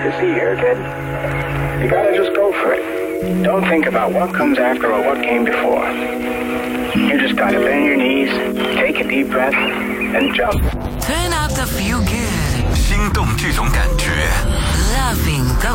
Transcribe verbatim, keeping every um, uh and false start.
to see here, kid. You gotta just go for it. Don't think about what comes after or what came before. You just gotta bend your knees, take a deep breath, and jump. Turn up the feel good. 心动这种感觉。 Loving the